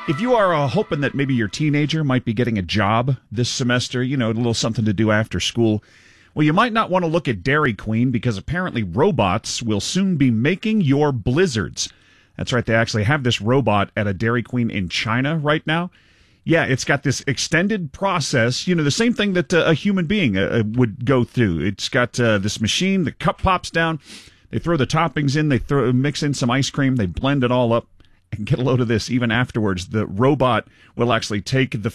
If you are hoping that maybe your teenager might be getting a job this semester, a little something to do after school, well, you might not want to look at Dairy Queen because apparently robots will soon be making your blizzards. That's right, they actually have this robot at a Dairy Queen in China right now. Yeah, it's got this extended process, the same thing that a human being would go through. It's got this machine, the cup pops down, they throw the toppings in, they mix in some ice cream, they blend it all up. And get a load of this, even afterwards, the robot will actually take the